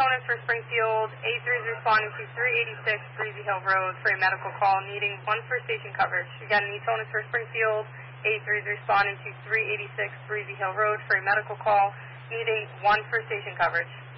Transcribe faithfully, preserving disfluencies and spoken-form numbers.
Newton for Springfield. A three is responding to three eighty-six Breezy Hill Road for a medical call needing one for station coverage. Again, Newton for Springfield. A three is responding to three eighty-six Breezy Hill Road for a medical call needing one for station coverage.